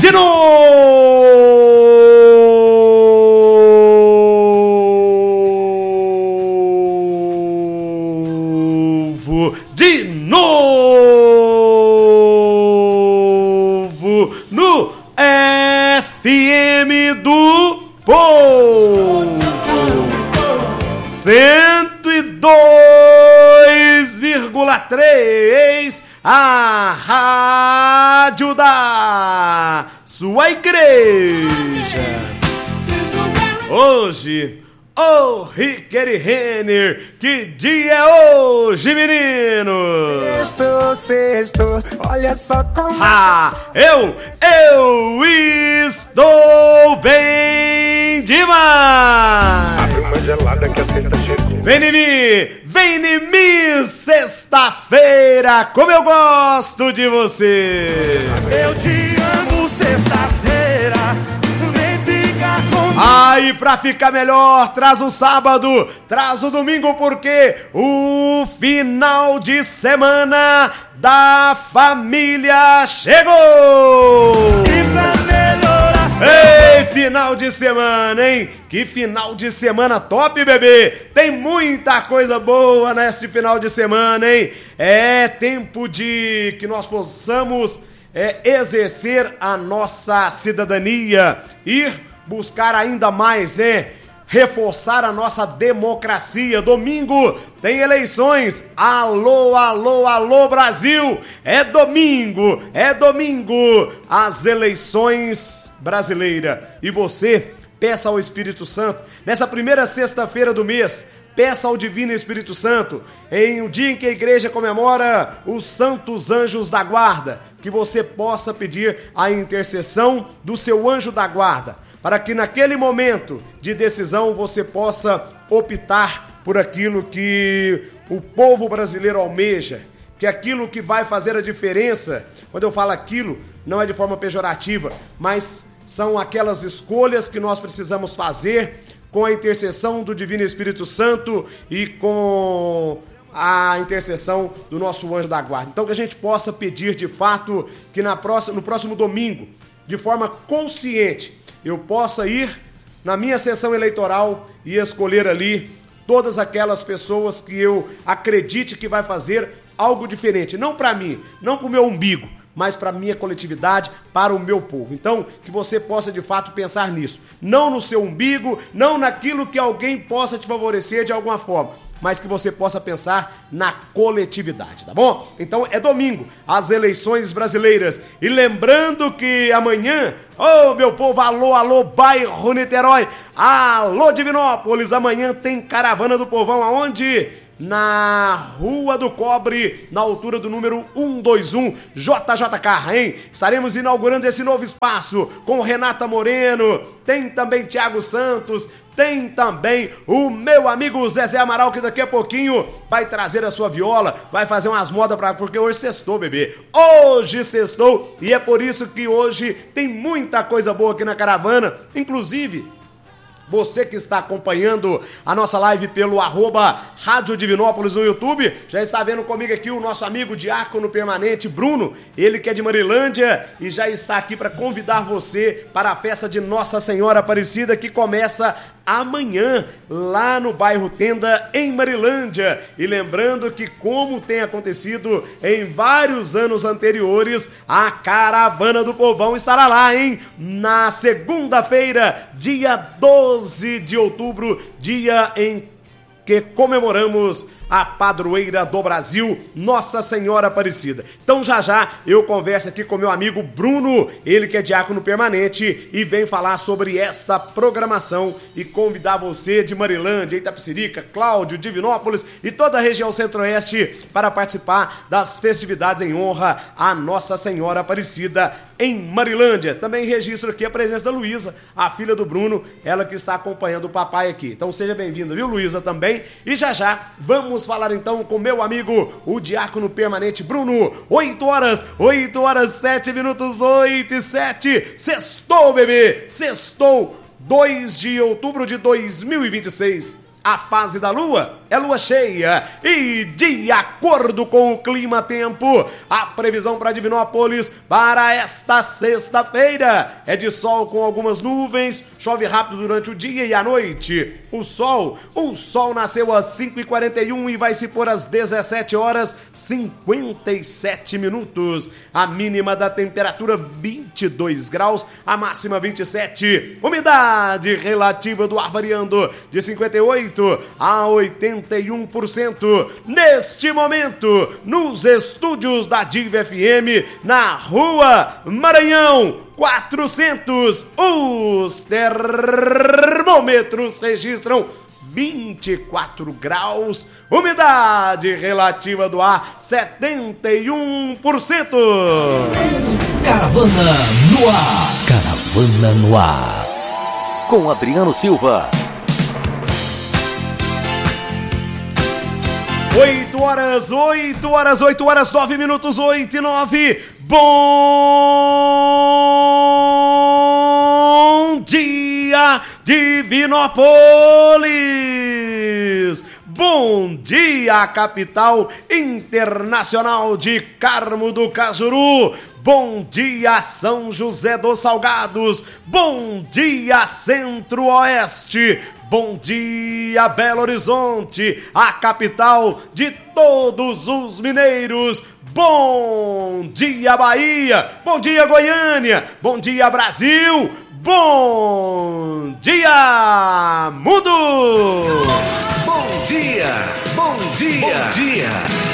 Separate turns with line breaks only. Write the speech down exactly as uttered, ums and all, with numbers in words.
de novo, de novo, no F M do Povo, cento e dois vírgula três, a rádio da sua igreja. Hoje, ô oh, Ricker Renner, que dia é hoje, menino?
Sexto, sexto, olha só como...
Ah, eu, eu estou bem demais!
Abre uma gelada que a sexta chegou.
Vem em mim, vem em mim, sexta-feira, como eu gosto de você!
Eu te amo, sexta-feira, vem ficar comigo.
Aí, pra ficar melhor, traz o sábado, traz o domingo, porque o final de semana da família chegou!
E pra melhorar...
Ei, final de semana, hein? Que final de semana top, bebê! Tem muita coisa boa nesse final de semana, hein? É tempo de que nós possamos é, exercer a nossa cidadania, ir buscar ainda mais, né? Reforçar a nossa democracia. Domingo tem eleições. Alô, alô, alô, Brasil! É domingo, é domingo, as eleições brasileiras. E você, peça ao Espírito Santo, nessa primeira sexta-feira do mês, peça ao Divino Espírito Santo, em um dia em que a igreja comemora os Santos Anjos da Guarda, que você possa pedir a intercessão do seu anjo da guarda, para que naquele momento de decisão você possa optar por aquilo que o povo brasileiro almeja, que aquilo que vai fazer a diferença. Quando eu falo aquilo, não é de forma pejorativa, mas são aquelas escolhas que nós precisamos fazer com a intercessão do Divino Espírito Santo e com a intercessão do nosso anjo da guarda. Então que a gente possa pedir de fato que na próxima, no próximo domingo, de forma consciente, eu possa ir na minha sessão eleitoral e escolher ali todas aquelas pessoas que eu acredite que vai fazer algo diferente. Não para mim, não para o meu umbigo, mas para a minha coletividade, para o meu povo. Então, que você possa de fato pensar nisso. Não no seu umbigo, não naquilo que alguém possa te favorecer de alguma forma, mas que você possa pensar na coletividade, tá bom? Então é domingo, as eleições brasileiras. E lembrando que amanhã, ô oh, meu povo, alô, alô, bairro Niterói, alô Divinópolis, amanhã tem Caravana do Povão, aonde? Na Rua do Cobre, na altura do número cento e vinte e um, J J K, hein? Estaremos inaugurando esse novo espaço com Renata Moreno, tem também Thiago Santos, tem também o meu amigo Zezé Amaral, que daqui a pouquinho vai trazer a sua viola, vai fazer umas modas pra... porque hoje sextou, bebê. Hoje sextou, e é por isso que hoje tem muita coisa boa aqui na caravana, inclusive... Você que está acompanhando a nossa live pelo arroba Rádio Divinópolis no YouTube, já está vendo comigo aqui o nosso amigo diácono permanente Bruno, ele que é de Marilândia e já está aqui para convidar você para a festa de Nossa Senhora Aparecida, que começa amanhã, lá no bairro Tenda, em Marilândia. E lembrando que, como tem acontecido em vários anos anteriores, a Caravana do Povão estará lá, hein? Na segunda-feira, dia doze de outubro, dia em que comemoramos a padroeira do Brasil, Nossa Senhora Aparecida. Então já já eu converso aqui com meu amigo Bruno, ele que é diácono permanente e vem falar sobre esta programação e convidar você de Marilândia, Itapecerica, Cláudio, Divinópolis e toda a região centro-oeste para participar das festividades em honra a Nossa Senhora Aparecida em Marilândia. Também registro aqui a presença da Luísa, a filha do Bruno, ela que está acompanhando o papai aqui. Então seja bem-vinda, viu, Luísa, também. E já já vamos falar então com meu amigo, o diácono permanente Bruno. oito horas, oito horas, sete minutos, oito e sete. Sextou, bebê! Sextou, dois de outubro de dois mil e vinte e seis. A fase da lua é lua cheia e, de acordo com o clima-tempo, a previsão para Divinópolis para esta sexta-feira é de sol com algumas nuvens, chove rápido durante o dia e a noite. O sol, o sol nasceu às cinco e quarenta e um e vai se pôr às dezessete horas e cinquenta e sete minutos. A mínima da temperatura vinte e dois graus, a máxima vinte e sete. Umidade relativa do ar variando de cinquenta e oito a oitenta e um por cento. Neste momento, nos estúdios da Diva F M, na Rua Maranhão quatrocentos, os termômetros registram vinte e quatro graus, umidade relativa do ar setenta e um por cento.
Caravana no ar. Caravana no ar. Com Adriano Silva.
oito horas, oito horas, oito horas, nove minutos, oito e nove. Bom dia, Divinópolis! Bom dia, capital internacional de Carmo do Cajuru! Bom dia, São José dos Salgados! Bom dia, Centro-Oeste! Bom dia, Belo Horizonte, a capital de todos os mineiros! Bom dia, Bahia! Bom dia, Goiânia! Bom dia, Brasil! Bom dia, mundo!
Bom dia! Bom dia! Bom dia!